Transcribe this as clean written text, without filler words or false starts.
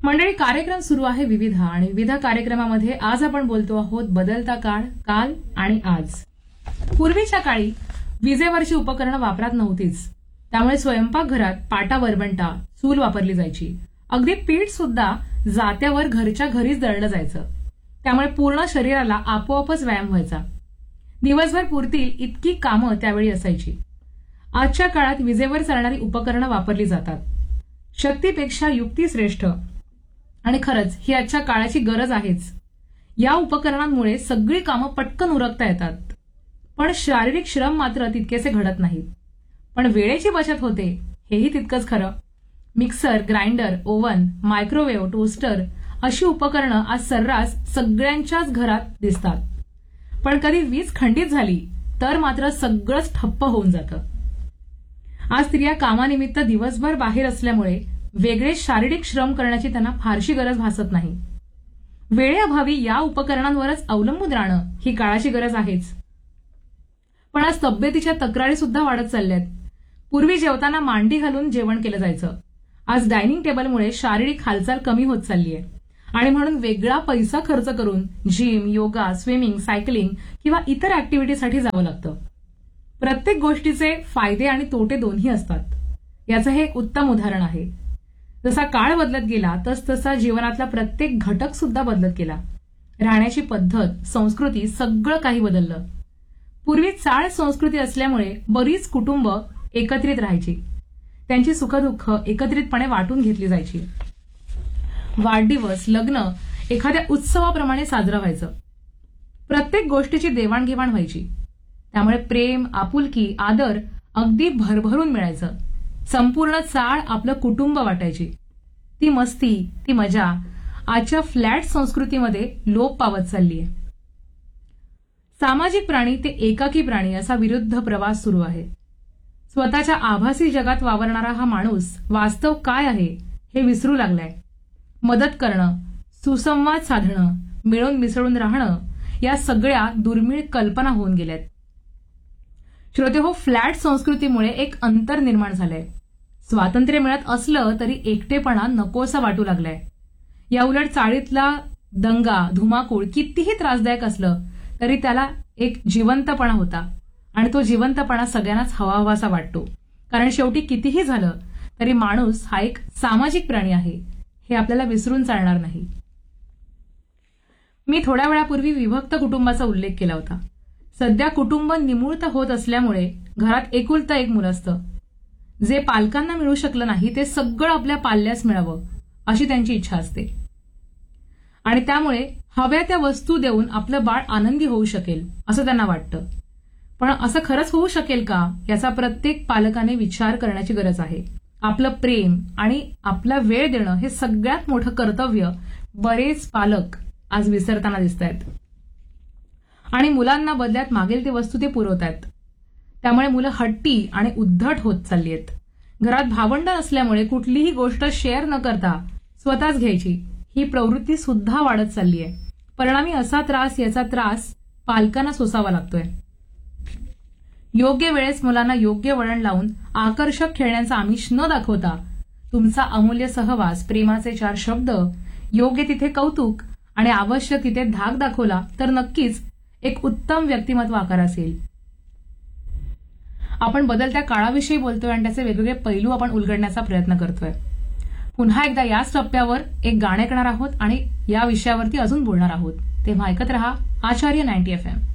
मंडळी, कार्यक्रम सुरू आहे विविधा आणि विविध कार्यक्रमामध्ये आज आपण बोलतो आहोत बदलता काळ, काल आणि आज. पूर्वीच्या काळी विजेवरची उपकरणं वापरात नव्हतीच, त्यामुळे स्वयंपाकघरात पाटा वरवंटा चूल वापरली जायची. अगदी पीठ सुद्धा जात्यावर घरच्या घरीच दळलं जायचं, त्यामुळे पूर्ण शरीराला आपोआपच व्यायाम व्हायचा. दिवसभर पुरतील इतकी कामं त्यावेळी असायची. आजच्या काळात विजेवर चालणारी उपकरणं वापरली जातात. शक्तीपेक्षा युक्ती श्रेष्ठ आणि खरंच ही आजच्या काळाची गरज आहेच. या उपकरणांमुळे सगळी कामं पटकन उरकता येतात, पण शारीरिक श्रम मात्र तितकेसे घडत नाहीत. पण वेळेची बचत होते हेही तितकंच खरं. Mixer, grinder, oven, microwave, toaster अशी उपकरणं आज सर्रास सगळ्यांच्याच घरात दिसतात. पण कधी वीज खंडित झाली तर मात्र सगळंच ठप्प होऊन जातं. आज स्त्रिया कामानिमित्त दिवसभर बाहेर असल्यामुळे वेगळे शारीरिक श्रम करण्याची त्यांना फारशी गरज भासत नाही. वेळेअभावी या उपकरणांवरच अवलंबून राहणं ही काळाची गरज आहेच. पण आज तब्येतीच्या तक्रारी सुद्धा वाढत चालल्यात. पूर्वी जेवताना मांडी घालून जेवण केलं जायचं. आज डायनिंग टेबलमुळे शारीरिक हालचाल कमी होत चालली आहे आणि म्हणून वेगळा पैसा खर्च करून जिम, योगा, स्विमिंग, सायकलिंग किंवा इतर ऍक्टिव्हिटीसाठी जावं लागतं. प्रत्येक गोष्टीचे फायदे आणि तोटे दोन्ही असतात. याचं हे एक उत्तम उदाहरण आहे. जसा काळ बदलत गेला तसा जीवनातला प्रत्येक घटक सुद्धा बदलत गेला. राहण्याची पद्धत, संस्कृती सगळं काही बदललं. पूर्वी चाळ संस्कृती असल्यामुळे बरीच कुटुंब एकत्रित राहायची. त्यांची सुखदुःख एकत्रितपणे वाटून घेतली जायची. वाढदिवस, लग्न एखाद्या उत्सवाप्रमाणे साजरं व्हायचं. प्रत्येक गोष्टीची देवाणघेवाण व्हायची. त्यामुळे प्रेम, आपुलकी, आदर अगदी भरभरून मिळायचं. संपूर्ण चाळ आपलं कुटुंब वाटायची. ती मस्ती, ती मजा आजच्या फ्लॅट संस्कृतीमध्ये लोप पावत चाललीय. सामाजिक प्राणी ते एकाकी प्राणी असा विरुद्ध प्रवास सुरू आहे. स्वतःच्या आभासी जगात वावरणारा हा माणूस वास्तव काय आहे हे विसरू लागलाय. मदत करणं, सुसंवाद साधणं, मिळून मिसळून राहणं या सगळ्या दुर्मिळ कल्पना होऊन गेल्यात. श्रोतेहो, फ्लॅट संस्कृतीमुळे एक अंतर निर्माण झालंय. स्वातंत्र्य मिळत असलं तरी एकटेपणा नकोसा वाटू लागलाय. या उलट चाळीतला दंगा, धुमाकूळ कितीही त्रासदायक असलं तरी त्याला एक जिवंतपणा होता आणि तो जिवंतपणा सगळ्यांनाच हवाहवासा वाटतो. कारण शेवटी कितीही झालं तरी माणूस हा एक सामाजिक प्राणी आहे हे आपल्याला विसरून चालणार नाही. मी थोड्या वेळापूर्वी विभक्त कुटुंबाचा उल्लेख केला होता. सध्या कुटुंब निमूळत होत असल्यामुळे घरात एकुलतं एक मुलं असतं. जे पालकांना मिळू शकलं नाही ते सगळं आपल्या पाल्यास मिळावं अशी त्यांची इच्छा असते आणि त्यामुळे हव्या त्या वस्तू देऊन आपलं बाळ आनंदी होऊ शकेल असं त्यांना वाटतं. पण असं खरंच होऊ शकेल का याचा प्रत्येक पालकाने विचार करण्याची गरज आहे. आपलं प्रेम आणि आपला वेळ देणं हे सगळ्यात मोठं कर्तव्य बरेच पालक आज विसरताना दिसत आहेत आणि मुलांना बदल्यात मागेल ती वस्तू ते पुरवतात. त्यामुळे मुलं हट्टी आणि उद्धट होत चालली आहेत. घरात भावंड नसल्यामुळे कुठलीही गोष्ट शेअर न करता स्वतःच घ्यायची ही प्रवृत्ती सुद्धा वाढत चालली आहे. परिणामी याचा त्रास पालकांना सोसावा लागतोय. योग्य वेळेस मुलांना योग्य वळण लावून आकर्षक खेळण्यांचा आमिष न दाखवता तुमचा अमूल्य सहवास, प्रेमाचे 4 शब्द, योग्य तिथे कौतुक आणि आवश्यक तिथे धाक दाखवला तर नक्कीच एक उत्तम व्यक्तिमत्व आकारास येईल. आपण बदलत्या काळाविषयी बोलतोय आणि त्याचे वेगवेगळे पैलू आपण उलगडण्याचा प्रयत्न करतोय. पुन्हा एकदा याच टप्प्यावर एक गाणं ऐकणार आहोत आणि या विषयावरती अजून बोलणार आहोत. तेव्हा ऐकत रहा आचार्य 90 FM.